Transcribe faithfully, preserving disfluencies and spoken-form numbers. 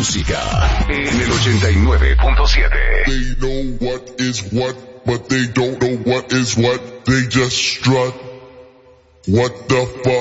música en el ochenta y nueve punto siete. They know what is what, but they don't know what is what. They just strut. What the fuck?